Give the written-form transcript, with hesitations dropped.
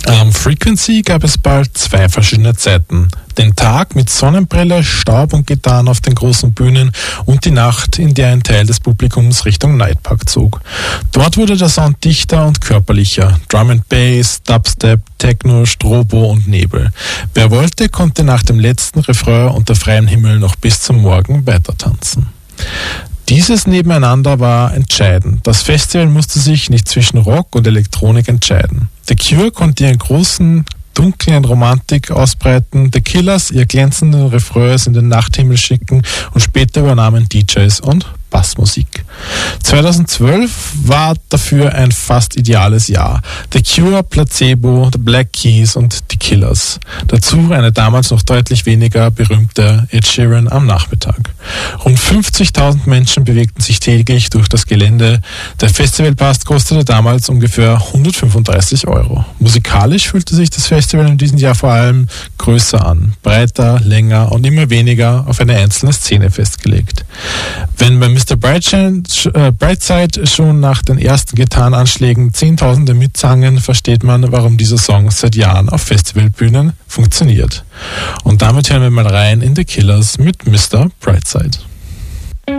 Am Frequency gab es bald 2 verschiedene Zeiten. Den Tag mit Sonnenbrille, Staub und Gitarren auf den großen Bühnen und die Nacht, in der ein Teil des Publikums Richtung Nightpark zog. Dort wurde der Sound dichter und körperlicher. Drum and Bass, Dubstep, Techno, Strobo und Nebel. Wer wollte, konnte nach dem letzten Refrain unter freiem Himmel noch bis zum Morgen weiter tanzen. Dieses Nebeneinander war entscheidend. Das Festival musste sich nicht zwischen Rock und Elektronik entscheiden. The Cure konnte ihren großen, dunklen Romantik ausbreiten, The Killers ihr glänzenden Refrains in den Nachthimmel schicken und später übernahmen DJs und Bassmusik. 2012 war dafür ein fast ideales Jahr. The Cure, Placebo, The Black Keys und The Killers. Dazu eine damals noch deutlich weniger berühmte Ed Sheeran am Nachmittag. Rund 50.000 Menschen bewegten sich täglich durch das Gelände. Der Festivalpass kostete damals ungefähr 135 €. Musikalisch fühlte sich das Festival in diesem Jahr vor allem größer an, breiter, länger und immer weniger auf eine einzelne Szene festgelegt. Wenn bei Mr. Brightside schon nach den ersten Gitarrenanschlägen Zehntausende mitsangen, versteht man, warum dieser Song seit Jahren auf Festivalbühnen funktioniert. Und damit hören wir mal rein in The Killers mit Mr. Brightside.